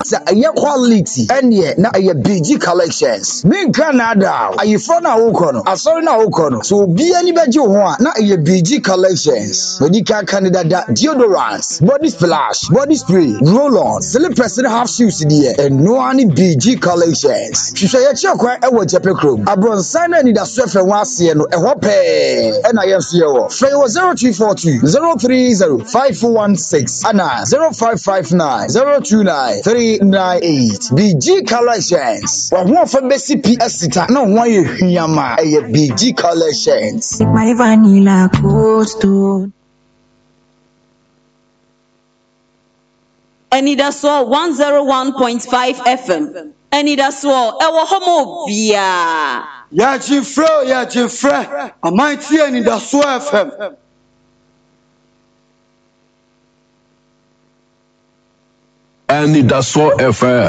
a quality and ye na a BG collections. Min Canada, a frona okono, a sorry na okono. So be any bejo one, na a BG collections. Medica Canada deodorants, body splash, body spray, roll on, silly president half shoes there, and no any BG collections. She say a chakwa e wo jepe krom. Abron sana ni da swefe wase no e hope. And I am here. Frey was 0242 030 5416 and 0559 029 398. BG collections. One for Bessie PS no one yama a BG collections. My vanilla cold. And it saw 101.5 FM. And it saw our homo via. Ya Jifre, a mighty and in the FM. And it does so FM.